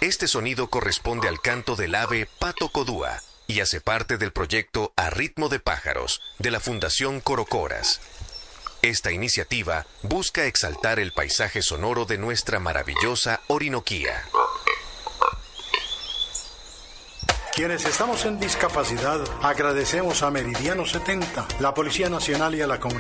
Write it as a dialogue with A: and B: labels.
A: Este sonido corresponde al canto del ave pato codúa y hace parte del proyecto A Ritmo de Pájaros de la Fundación Corocoras. Esta iniciativa busca exaltar el paisaje sonoro de nuestra maravillosa Orinoquía.
B: Quienes estamos en discapacidad, agradecemos a Meridiano 70, la Policía Nacional y a la comunidad